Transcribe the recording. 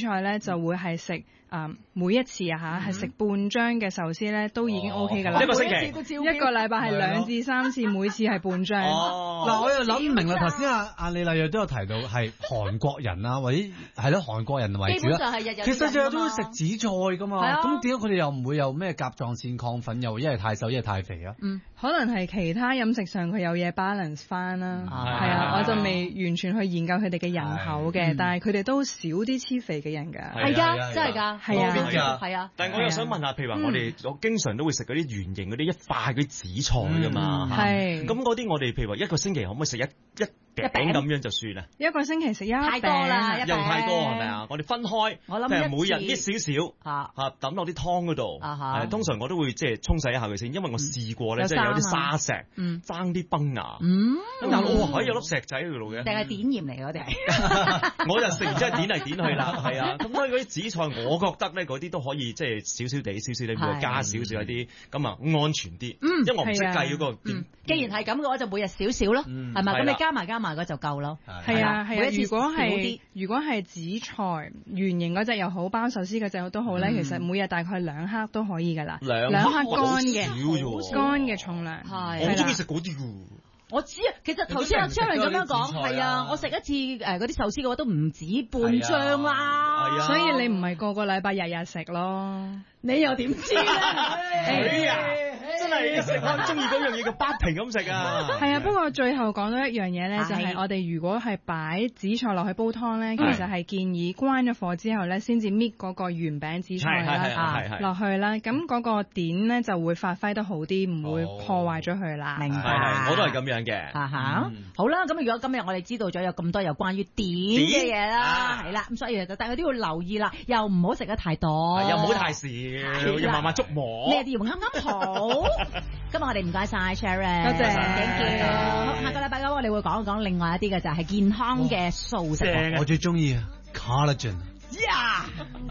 賽咧，就會係食每一次係食半張嘅壽司咧，都已經 OK 㗎啦。 一個星期一個禮拜係2至3次，每次係半張。 嗱，我又諗唔明啦。頭先阿李麗蕊都有提到係韓國人啊，或者係咯韓國人為主基本上係日日。 其實日日都會食紫菜㗎嘛。咁點解佢哋又唔會有咩甲狀腺亢奮，又一係太瘦一係太肥啊？ 可能係其他飲食上佢有嘢 balance 翻啦。係啊，我就未完全去研究佢哋嘅人口嘅，但係佢哋都少啲黐肥嘅人㗎。 係㗎，真係㗎。 係啊， 係啊。 但係我又想問下，譬如話我經常都會食嗰啲圓形嗰啲一塊嗰啲紫菜㗎嘛。 係。 咁嗰啲我哋譬如話一個星期可唔可以食一餅咁樣就算啦？ 一個星期食一餅太多啦， 又太多係咪啊？我哋分開， 我諗譬如每日搣少少抌落啲湯嗰度。通常我都會即係沖洗一下佢先，因為我試過咧，即係有啲沙石，爭啲崩牙。咁但係哇，有粒石仔喺度嘅。 定係碘鹽嚟嗰啲？ 我就食完之後點嚟點去啦，係啊。咁所以嗰啲紫菜，我覺得咧嗰啲都可以即係少少地，每日加少少一啲，咁啊安全啲。因為我唔識計嗰個點。 既然係咁嘅話，就每日少少咯，係咪？咁你加埋嗰就夠咯。 係啊，如果係紫菜圓形嗰隻又好，包壽司嗰隻都好咧，其實每日大概2克都可以㗎啦。2克乾嘅重量。 係。我中意食嗰啲㗎。 我知啊，其實頭先阿 Sharon 咁樣講，係啊，我食一次嗰啲壽司嘅話都唔止半張啦。 所以你唔係個禮拜日日食咯。 你又點知咧？ 真係食我中意嗰樣嘢嘅，不停咁食啊！ 係啊，不過最後講到一樣嘢咧，就係我哋如果係擺紫菜落去煲湯咧，其實係建議關咗火之後咧，先至搣嗰個圓餅紫菜啦落去啦，咁嗰個點咧就會發揮得好啲，唔會破壞咗佢啦。 明白， 我都係咁樣嘅。 好啦，咁如果今日我哋知道咗有咁多有關於點嘅嘢啦，係啦，咁所以大家都要留意啦，又唔好食得太多， 又唔好太少，要慢慢捉摸。 咩啲要啱啱好。今日我哋唔該晒 Sharon， 多謝 ，thank you。好，下個禮拜我哋會講一講另外一啲嘅就係健康嘅素食。 我最中意啊 collagen。